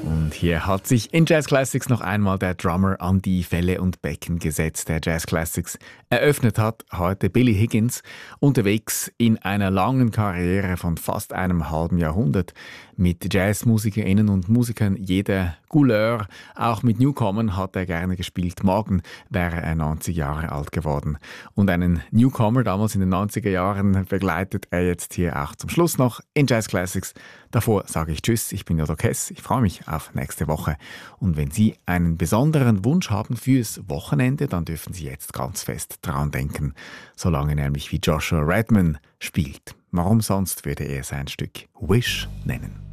Und hier hat sich in Jazz Classics noch einmal der Drummer an die Felle und Becken gesetzt, der Jazz Classics eröffnet hat heute Billy Higgins, unterwegs in einer langen Karriere von fast einem halben Jahrhundert mit JazzmusikerInnen und Musikern jeder Couleur. Auch mit Newcomern hat er gerne gespielt. Morgen wäre er 90 Jahre alt geworden. Und einen Newcomer damals in den 90er Jahren begleitet er jetzt hier auch zum Schluss noch in Jazz Classics. Davor sage ich Tschüss, ich bin Jodo Kess. Ich freue mich auf nächste Woche. Und wenn Sie einen besonderen Wunsch haben fürs Wochenende, dann dürfen Sie jetzt ganz fest dran denken. Solange nämlich wie Joshua Redman spielt. Warum sonst würde er sein Stück Wish nennen?